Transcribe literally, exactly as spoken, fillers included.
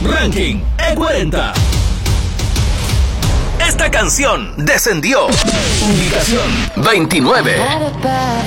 Ranking E cuarenta. Esta canción descendió. Ubicación veintinueve.